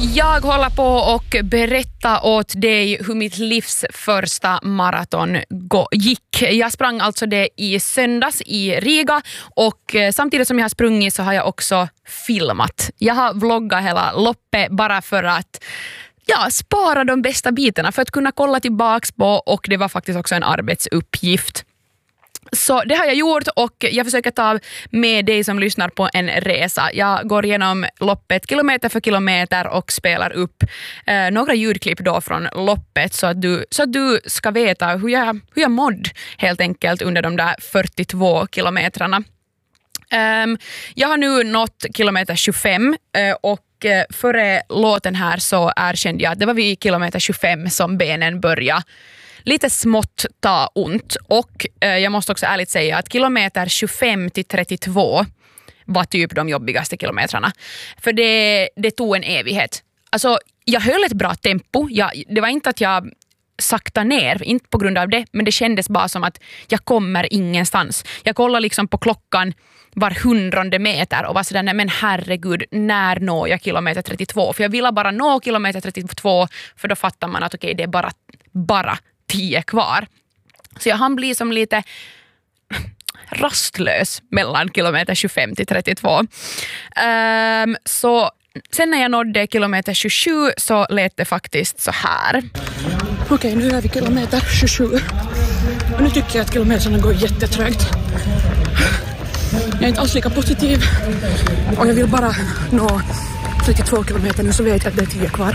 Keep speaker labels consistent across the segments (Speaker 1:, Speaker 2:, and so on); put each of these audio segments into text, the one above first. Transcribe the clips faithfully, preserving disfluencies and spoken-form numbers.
Speaker 1: Jag håller på och berätta åt dig hur mitt livs första maraton gick. Jag sprang alltså det i söndags i Riga och samtidigt som jag har sprungit så har jag också filmat. Jag har vloggat hela loppet bara för att ja, spara de bästa bitarna för att kunna kolla tillbaks på, och det var faktiskt också en arbetsuppgift. Så det har jag gjort och jag försöker ta med dig som lyssnar på en resa. Jag går igenom loppet kilometer för kilometer och spelar upp eh, några ljudklipp då från loppet så att du, så att du ska veta hur jag, hur jag mådde helt enkelt under de där fyrtiotvå kilometrarna. Um, jag har nu nått kilometer tjugofem uh, och uh, före låten här så erkände jag att det var vid kilometer tjugofem som benen började lite smått ta ont, och eh, jag måste också ärligt säga att kilometer tjugofem till trettiotvå var typ de jobbigaste kilometrarna. För det, det tog en evighet. Alltså, jag höll ett bra tempo. Jag, det var inte att jag sakta ner, inte på grund av det, men det kändes bara som att jag kommer ingenstans. Jag kollade liksom på klockan var hundrade meter och var sådär, nej men herregud, när når jag kilometer trettiotvå? För jag ville bara nå kilometer trettiotvå, för då fattar man att okej, okay, det är bara, bara tio kvar. Så jag hann bli som lite rastlös mellan kilometer tjugofem till trettiotvå. Um, så sen när jag nådde kilometer tjugosju så lät det faktiskt så här.
Speaker 2: Okej, nu är vi kilometer tjugosju. Och nu tycker jag att kilometrarna går jättetrögt. Jag är inte alls lika positiv. Och jag vill bara nå trettiotvå kilometer nu, så vet jag att det är tio kvar.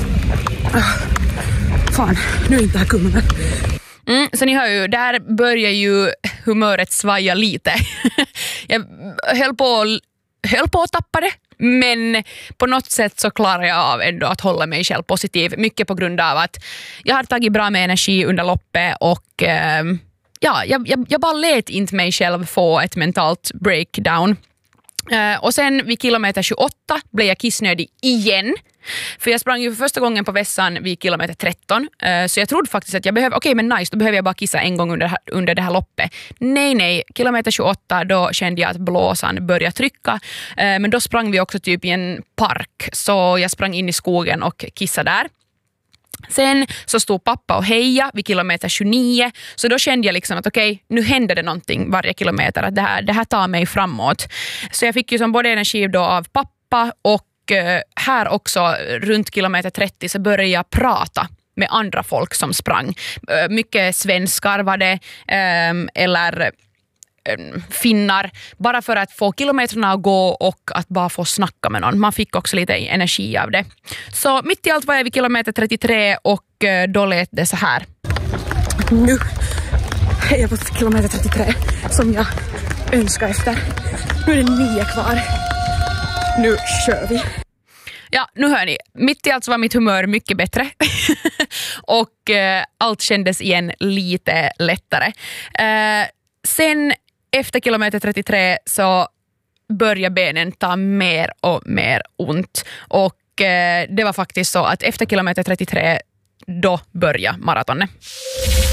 Speaker 2: Fan, nu är inte det här kul.
Speaker 1: Mm, så ni hör ju, där börjar ju humöret svaja lite. Jag höll på, höll på att tappa det, men på något sätt så klarar jag av ändå att hålla mig själv positiv. Mycket på grund av att jag har tagit bra med energi under loppet och eh, ja, jag, jag, jag bara lät inte mig själv få ett mentalt breakdown. Uh, och sen vid kilometer tjugoåtta blev jag kissnödig igen. För jag sprang ju för första gången på vässan vid kilometer tretton. Uh, så jag trodde faktiskt att jag behöver, okej okay, men nice, då behöver jag bara kissa en gång under, under det här loppet. Nej, nej, kilometer tjugoåtta, då kände jag att blåsan började trycka. Uh, men då sprang vi också typ i en park. Så jag sprang in i skogen och kissade där. Sen så stod pappa och heja vid kilometer tjugonio, så då kände jag liksom att okej, okay, nu händer det någonting varje kilometer, att det här, det här tar mig framåt. Så jag fick ju som både energi då av pappa och eh, här också runt kilometer trettio så började jag prata med andra folk som sprang. Eh, mycket svenskar var det, eh, eller finnar, bara för att få kilometrarna att gå och att bara få snacka med någon. Man fick också lite energi av det. Så mitt i allt var jag vid kilometer trettiotre och då lät det så här.
Speaker 2: Nu är jag på kilometer trettiotre som jag önskar efter. Nu är det nio kvar. Nu kör vi.
Speaker 1: Ja, nu hör ni. Mitt i allt så var mitt humör mycket bättre. och eh, allt kändes igen lite lättare. Eh, sen efter kilometer trettiotre så börjar benen ta mer och mer ont. Och eh, det var faktiskt så att efter kilometer trettiotre då börjar maratonet.